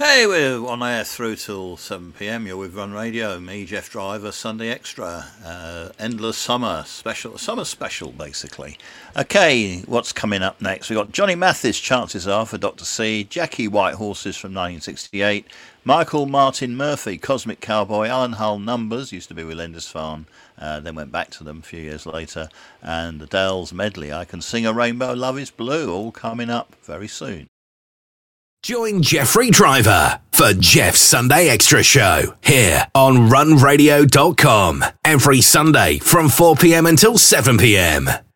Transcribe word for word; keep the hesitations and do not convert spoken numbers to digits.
Hey, we're on air through till seven p m. You're with Run Radio, me, Jeff Driver, Sunday Extra, uh, Endless Summer Special, Summer Special, basically. Okay, what's coming up next? We've got Johnny Mathis, Chances Are, for Doctor C, Jackie White Horses from nineteen sixty-eight, Michael Martin Murphey, Cosmic Cowboy, Alan Hull Numbers, used to be with Lindisfarne, uh, then went back to them a few years later, and the Dells medley, I Can Sing a Rainbow, Love is Blue, all coming up very soon. Join Jeffrey Driver for Jeff's Sunday Extra Show here on run radio dot com every Sunday from four p m until seven p m.